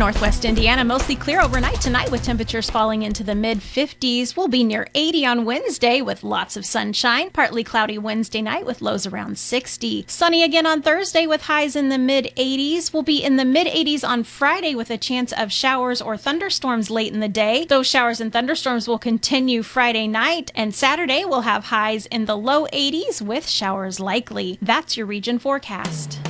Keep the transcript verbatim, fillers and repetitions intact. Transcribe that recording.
northwest Indiana, mostly clear overnight tonight with temperatures falling into the mid fifties. We'll be near eighty on Wednesday with lots of sunshine. Partly cloudy Wednesday night with lows around sixty. Sunny again on Thursday with highs in the mid eighties. We'll be in the mid eighties on Friday with a chance of showers or thunderstorms late in the day. Those showers and thunderstorms will continue Friday night, and Saturday we'll have highs in the low eighties with showers likely. That's your region forecast.